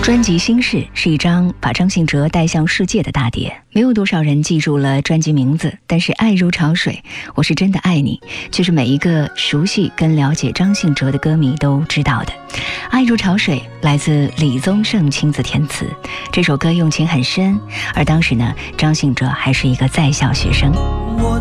专辑《心事》是一张把张信哲带向世界的大碟，没有多少人记住了专辑名字，但是《爱如潮水》，我是真的爱你，却是每一个熟悉跟了解张信哲的歌迷都知道的。《爱如潮水》来自李宗盛亲自填词，这首歌用情很深，而当时呢，张信哲还是一个在校学生。